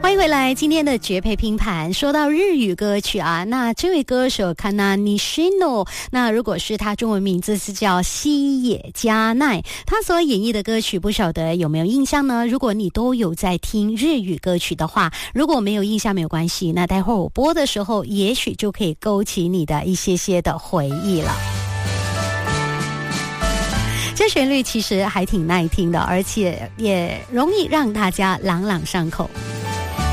欢迎回来，今天的绝配拼盘。说到日语歌曲啊，那这位歌手Kana Nishino，那如果是他中文名字是叫西野加奈，他所演绎的歌曲不晓得有没有印象呢？如果你都有在听日语歌曲的话，如果没有印象没有关系，那待会儿我播的时候也许就可以勾起你的一些的回忆了。这旋律其实还挺耐听的，而且也容易让大家朗朗上口。